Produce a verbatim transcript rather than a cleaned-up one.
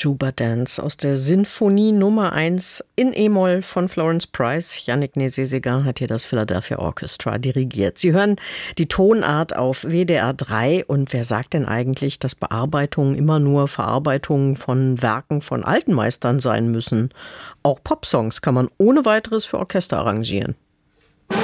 Juba Dance aus der Sinfonie Nummer eins in E-Moll von Florence Price. Yannick Nézet-Séguin hat hier das Philadelphia Orchestra dirigiert. Sie hören die Tonart auf W D R drei. Und wer sagt denn eigentlich, dass Bearbeitungen immer nur Verarbeitungen von Werken von alten Meistern sein müssen? Auch Popsongs kann man ohne weiteres für Orchester arrangieren.